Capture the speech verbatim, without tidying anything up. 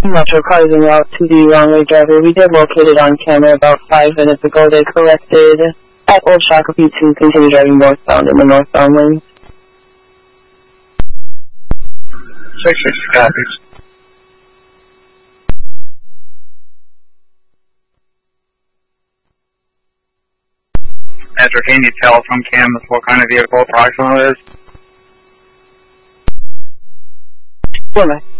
Metro cars en route to the wrong-way driver. We did locate it on camera about five minutes ago. They corrected at Old Shakopee to continue driving northbound in the northbound lanes. six six copies. Metro, can you tell from cameras what kind of vehicle approximately it is? What am I?